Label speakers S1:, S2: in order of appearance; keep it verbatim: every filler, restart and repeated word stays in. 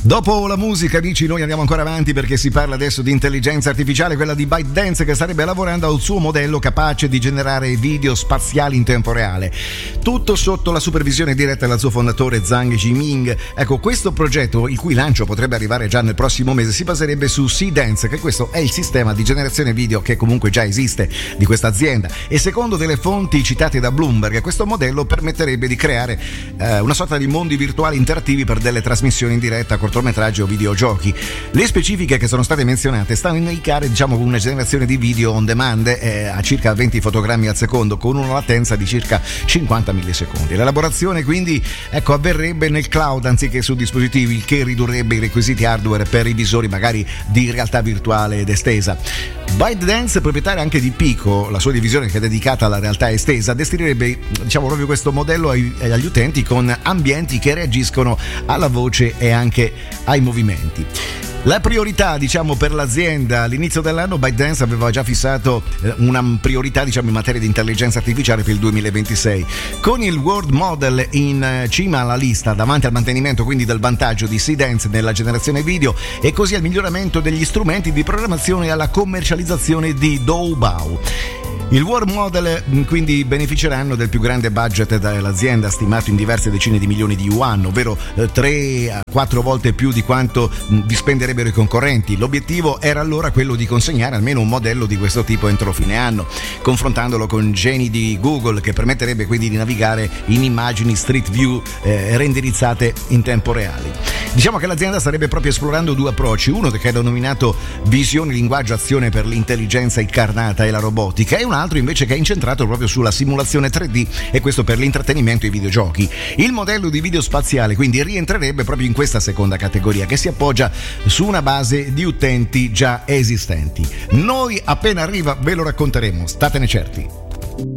S1: Dopo la musica, amici, noi andiamo ancora avanti perché si parla adesso di intelligenza artificiale, quella di ByteDance, che starebbe lavorando al suo modello capace di generare video spaziali in tempo reale. Tutto sotto la supervisione diretta del suo fondatore Zhang Yiming. Ecco, questo progetto, il cui lancio potrebbe arrivare già nel prossimo mese, si baserebbe su Seedance, che questo è il sistema di generazione video che comunque già esiste di questa azienda. E secondo delle fonti citate da Bloomberg, questo modello permetterebbe di creare eh, una sorta di mondi virtuali interattivi per delle trasmissioni in diretta, cortometraggi o videogiochi. Le specifiche che sono state menzionate stanno a indicare, diciamo, una generazione di video on demand eh, a circa venti fotogrammi al secondo, con una latenza di circa cinquanta millisecondi. L'elaborazione quindi ecco avverrebbe nel cloud anziché su dispositivi, il che ridurrebbe i requisiti hardware per i visori magari di realtà virtuale ed estesa. ByteDance, proprietaria anche di Pico, la sua divisione che è dedicata alla realtà estesa, destinerebbe, diciamo, proprio questo modello ai, agli utenti con ambienti che reagiscono alla voce e anche ai movimenti. La priorità, diciamo, per l'azienda all'inizio dell'anno, ByteDance aveva già fissato una priorità, diciamo, in materia di intelligenza artificiale per il duemilaventisei, con il World Model in cima alla lista, davanti al mantenimento quindi del vantaggio di Seedance nella generazione video e così al miglioramento degli strumenti di programmazione e alla commercializzazione di Doubao. Il World Model quindi beneficeranno del più grande budget dell'azienda, stimato in diverse decine di milioni di yuan, ovvero tre a quattro volte più di quanto vi spenderebbero i concorrenti. L'obiettivo era allora quello di consegnare almeno un modello di questo tipo entro fine anno, confrontandolo con Genie di Google, che permetterebbe quindi di navigare in immagini Street View eh, renderizzate in tempo reale. Diciamo che l'azienda starebbe proprio esplorando due approcci, uno che è denominato visione linguaggio azione per l'intelligenza incarnata e la robotica, e un altro invece che è incentrato proprio sulla simulazione tre D, e questo per l'intrattenimento e i videogiochi. Il modello di video spaziale quindi rientrerebbe proprio in questa seconda categoria, che si appoggia su una base di utenti già esistenti. Noi appena arriva ve lo racconteremo, statene certi.